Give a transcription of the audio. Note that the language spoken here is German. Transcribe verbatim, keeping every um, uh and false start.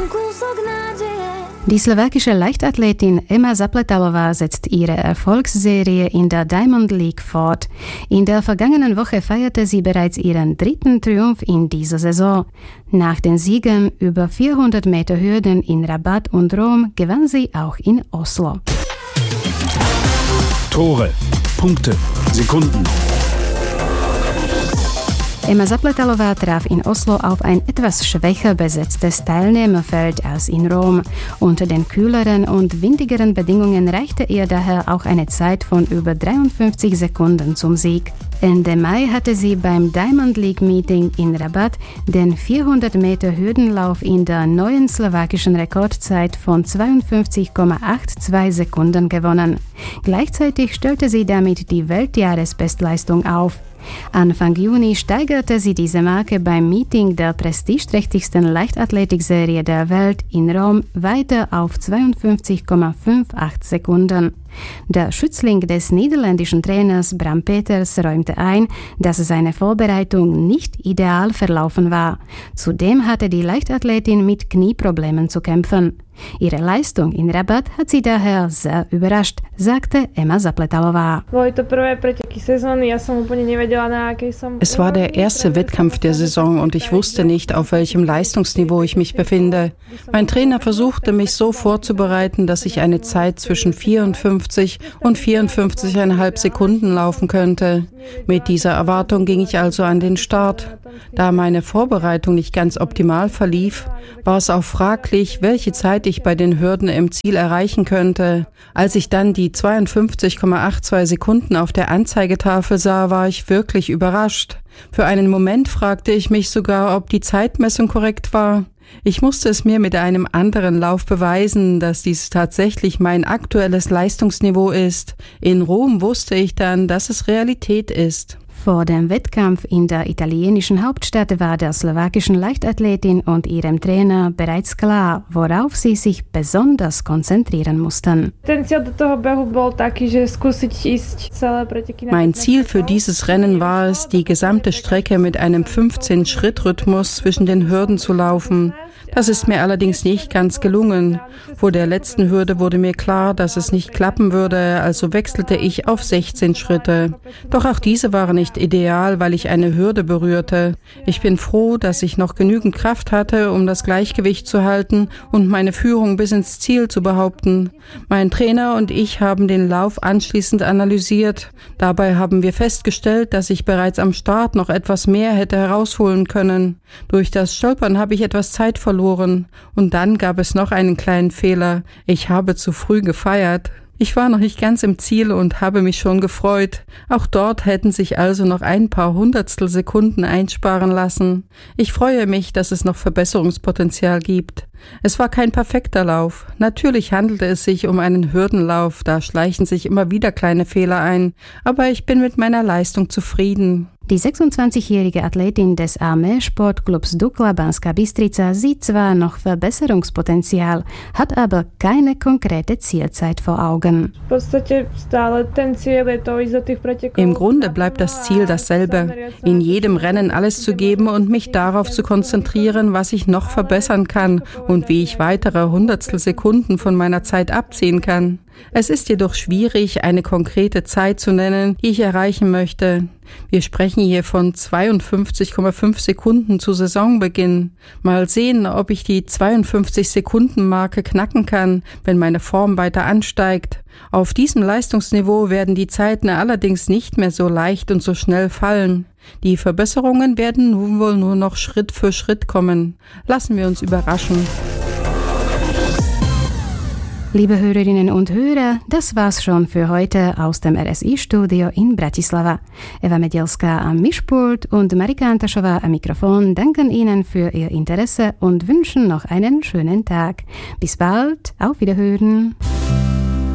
Die slowakische Leichtathletin Emma Zapletalová setzt ihre Erfolgsserie in der Diamond League fort. In der vergangenen Woche feierte sie bereits ihren dritten Triumph in dieser Saison. Nach den Siegen über vierhundert Meter Hürden in Rabat und Rom gewann sie auch in Oslo. Tore, Punkte, Sekunden. Emma Zapletalová traf in Oslo auf ein etwas schwächer besetztes Teilnehmerfeld als in Rom. Unter den kühleren und windigeren Bedingungen reichte ihr daher auch eine Zeit von über dreiundfünfzig Sekunden zum Sieg. Ende Mai hatte sie beim Diamond League Meeting in Rabat den vierhundert Meter Hürdenlauf in der neuen slowakischen Rekordzeit von zweiundfünfzig Komma zweiundachtzig Sekunden gewonnen. Gleichzeitig stellte sie damit die Weltjahresbestleistung auf. Anfang Juni steigerte sie diese Marke beim Meeting der prestigeträchtigsten Leichtathletikserie der Welt in Rom weiter auf zweiundfünfzig Komma achtzehn Sekunden. Der Schützling des niederländischen Trainers Bram Peters räumte ein, dass seine Vorbereitung nicht ideal verlaufen war. Zudem hatte die Leichtathletin mit Knieproblemen zu kämpfen. Ihre Leistung in Rabat hat sie daher sehr überrascht, sagte Emma Zapletalová. Es war der erste Wettkampf der Saison und ich wusste nicht, auf welchem Leistungsniveau ich mich befinde. Mein Trainer versuchte, mich so vorzubereiten, dass ich eine Zeit zwischen vierundfünfzig und vierundfünfzig Komma fünf Sekunden laufen könnte. Mit dieser Erwartung ging ich also an den Start. Da meine Vorbereitung nicht ganz optimal verlief, war es auch fraglich, welche Zeit ich bei den Hürden im Ziel erreichen könnte. Als ich dann die zweiundfünfzig Komma zweiundachtzig Sekunden auf der Anzeigetafel sah, war ich wirklich überrascht. Für einen Moment fragte ich mich sogar, ob die Zeitmessung korrekt war. Ich musste es mir mit einem anderen Lauf beweisen, dass dies tatsächlich mein aktuelles Leistungsniveau ist. In Rom wusste ich dann, dass es Realität ist. Vor dem Wettkampf in der italienischen Hauptstadt war der slowakischen Leichtathletin und ihrem Trainer bereits klar, worauf sie sich besonders konzentrieren mussten. Mein Ziel für dieses Rennen war es, die gesamte Strecke mit einem fünfzehn-Schritt-Rhythmus zwischen den Hürden zu laufen. Das ist mir allerdings nicht ganz gelungen. Vor der letzten Hürde wurde mir klar, dass es nicht klappen würde, also wechselte ich auf sechzehn Schritte. Doch auch diese waren nicht ideal, weil ich eine Hürde berührte. Ich bin froh, dass ich noch genügend Kraft hatte, um das Gleichgewicht zu halten und meine Führung bis ins Ziel zu behaupten. Mein Trainer und ich haben den Lauf anschließend analysiert. Dabei haben wir festgestellt, dass ich bereits am Start noch etwas mehr hätte herausholen können. Durch das Stolpern habe ich etwas Zeit verloren. Und dann gab es noch einen kleinen Fehler. Ich habe zu früh gefeiert. Ich war noch nicht ganz im Ziel und habe mich schon gefreut. Auch dort hätten sich also noch ein paar Hundertstel Sekunden einsparen lassen. Ich freue mich, dass es noch Verbesserungspotenzial gibt. Es war kein perfekter Lauf. Natürlich handelte es sich um einen Hürdenlauf, da schleichen sich immer wieder kleine Fehler ein. Aber ich bin mit meiner Leistung zufrieden. Die sechsundzwanzigjährige Athletin des Armeesportclubs Dukla Banská Bystrica sieht zwar noch Verbesserungspotenzial, hat aber keine konkrete Zielzeit vor Augen. Im Grunde bleibt das Ziel dasselbe, in jedem Rennen alles zu geben und mich darauf zu konzentrieren, was ich noch verbessern kann und wie ich weitere Hundertstel Sekunden von meiner Zeit abziehen kann. Es ist jedoch schwierig, eine konkrete Zeit zu nennen, die ich erreichen möchte. Wir sprechen hier von zweiundfünfzig Komma fünf Sekunden zu Saisonbeginn. Mal sehen, ob ich die zweiundfünfzig Sekunden Marke knacken kann, wenn meine Form weiter ansteigt. Auf diesem Leistungsniveau werden die Zeiten allerdings nicht mehr so leicht und so schnell fallen. Die Verbesserungen werden nun wohl nur noch Schritt für Schritt kommen. Lassen wir uns überraschen. Liebe Hörerinnen und Hörer, das war's schon für heute aus dem R S I-Studio in Bratislava. Eva Medielská am Mischpult und Marika Antašová am Mikrofon danken Ihnen für Ihr Interesse und wünschen noch einen schönen Tag. Bis bald, auf Wiederhören.